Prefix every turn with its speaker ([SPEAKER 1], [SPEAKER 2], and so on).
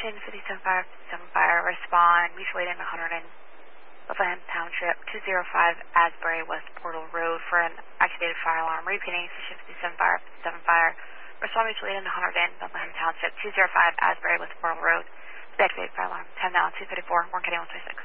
[SPEAKER 1] Station 57 Fire, respond, mutual aid in 100 in Bethlehem Township, 205 Asbury West Portal Road for an activated fire alarm. Repeating, Station 57 Fire, respond, mutual aid in 100 in Bethlehem Township, 205 Asbury West Portal Road, the activated fire alarm. Time now, 2:34, Warren County 126.